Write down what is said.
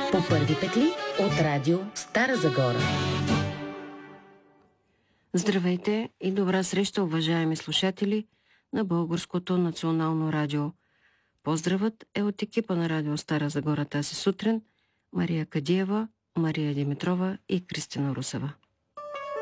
По първи петли от радио Стара Загора. Здравейте и добра среща, уважаеми слушатели на Българското национално радио. Поздравът е от екипа на радио Стара Загора тази сутрин: Мария Кадиева, Мария Димитрова и Кристина Русева.